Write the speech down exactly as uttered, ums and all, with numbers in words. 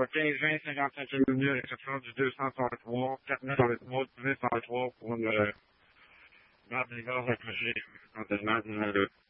quinze, vingt, cinquante-cinq minutes, exception du deux cent trente-trois, quatre mètres avec moi, deux cent trente-trois pour une, euh, garde des gaz accrochés, quand elle m'a dit,